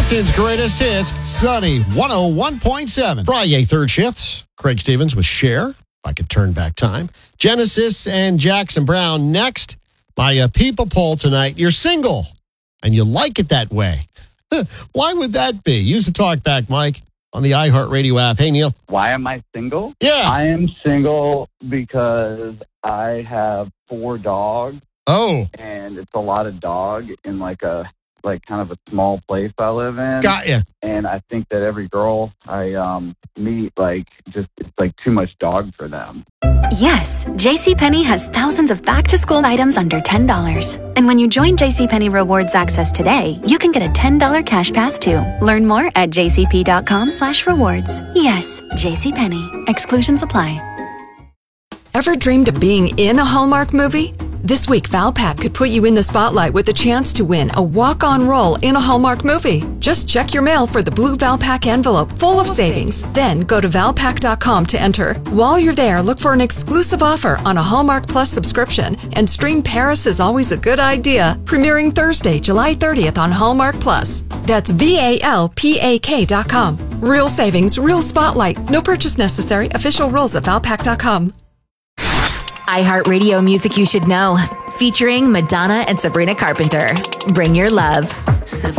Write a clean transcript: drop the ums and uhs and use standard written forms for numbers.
Stockton's greatest hits, Sunny 101.7. Friday, third shift. Craig Stevens with Cher. If I could turn back time. Genesis and Jackson Brown next. My people poll tonight. You're single and you like it that way. Why would that be? Use the talk back, Mike, on the iHeartRadio app. Hey, Neil. Why am I single? Yeah. I am single because I have 4 dogs. Oh. And it's a lot of dog in like kind of a small place I live in. Got ya. And I think that every girl I meet, it's like too much dog for them. Yes, JCPenney has thousands of back-to-school items under $10. And when you join JCPenney Rewards Access today, you can get a $10 cash pass too. Learn more at jcp.com/rewards. Yes, JCPenney. Exclusions apply. Ever dreamed of being in a Hallmark movie? This week, Valpak could put you in the spotlight with a chance to win a walk-on role in a Hallmark movie. Just check your mail for the blue Valpak envelope full of savings. Then go to Valpak.com to enter. While you're there, look for an exclusive offer on a Hallmark Plus subscription and stream Paris is Always a Good Idea, premiering Thursday, July 30th on Hallmark Plus. That's VALPAK.com. Real savings, real spotlight. No purchase necessary. Official rules at Valpak.com. iHeartRadio Music You Should Know, featuring Madonna and Sabrina Carpenter. Bring your love.